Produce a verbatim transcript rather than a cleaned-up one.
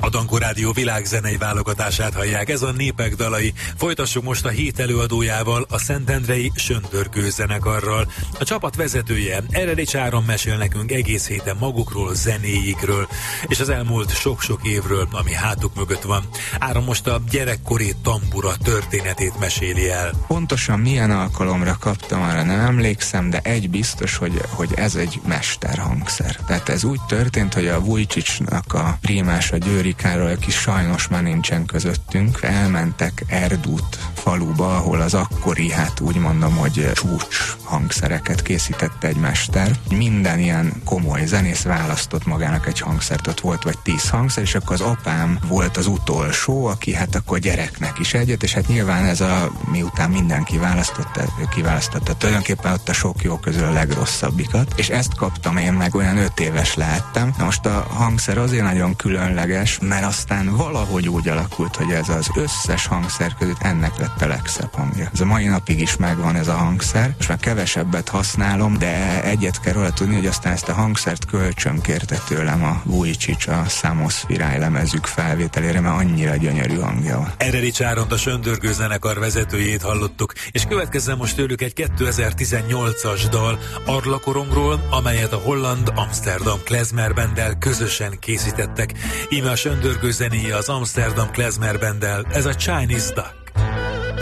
A Dankó Rádió világzenei válogatását hallják, ez a Népek dalai. Folytassuk most a hét előadójával, a Szentendrei Söndörgő zenekarral. A csapat vezetője Eredics Áron mesél nekünk egész héten magukról, zenéjükről, és az elmúlt sok-sok évről, ami hátuk mögött van. Áron most a gyerekkori tambura történetét meséli el. Pontosan milyen alkalomra kaptam, arra nem emlékszem, de egy biztos, hogy, hogy ez egy mesterhangszer. Tehát ez úgy történt, hogy a Vujcsicsnak a prímása Győri Károly, aki sajnos már nincsen közöttünk, elmentek Erdút faluba, ahol az akkori, hát úgy mondom, hogy csúcs hangszereket készítette egy mester. Minden ilyen komoly zenész választott magának egy hangszert, ott volt vagy tíz hangszer, és akkor az apám volt az utolsó, aki hát akkor gyereknek is egyet, és hát nyilván ez a, miután mindenki választotta, ő kiválasztotta tulajdonképpen ott a sok jó közül a legrosszabbikat, és ezt kaptam én meg, olyan öt éves lehettem. Na most a hangszer azért nagyon különleges, mert aztán valahogy úgy alakult, hogy ez az összes hangszer között ennek lett a legszebb hangja. Ez a mai napig is megvan ez a hangszer, és már kevesebbet használom, de egyet kell róla tudni, hogy aztán ezt a hangszert kölcsönkérte tőlem a Vujcsics a Számoszfirály lemezük felvételére, mert annyira gyönyörű hangja van. Eredics Áront, a Söndörgő zenekar vezetőjét hallottuk, és következzen most tőlük egy kétezer-tizennyolcas dal Arlakorongról, amelyet a holland Amsterdam Klezmer Banddel közösen készítettek. Íme a Söndörgő zenéje az Amsterdam Klezmer Banddel, ez a Chinese Duck.